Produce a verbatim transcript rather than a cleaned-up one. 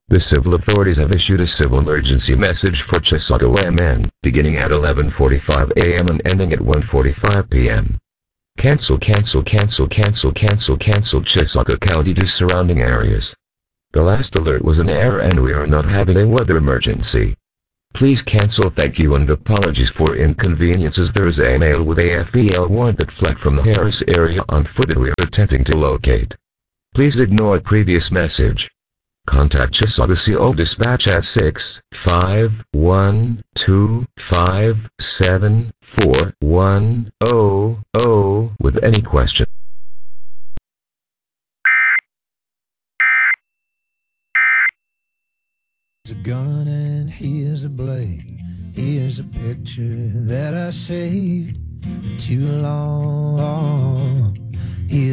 The civil authorities have issued a civil emergency message for Chisago M N, beginning at eleven forty-five a m and ending at one forty-five p m Cancel, cancel, cancel, cancel, cancel, cancel Chisago County to surrounding areas. The last alert was an error and we are not having a weather emergency. Please cancel. Thank you and apologies for inconveniences. There is a male with a F E L warrant that fled from the Harris area on foot and we are attempting to locate. Please ignore previous message. Contact Chisago C O Dispatch at six five one two five seven four one zero zero with any question. Here's a gun and here's a blade. Here's a picture that I saved too long.